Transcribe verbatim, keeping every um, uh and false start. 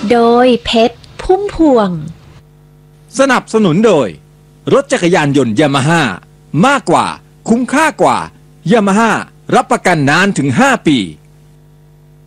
โดยเพชรพุ่มพวงสนับสนุนโดยรถจักรยานยนต์ยามาฮ่ามากกว่าคุ้มค่ากว่ายามาฮ่ารับประกันนานถึงห้าปี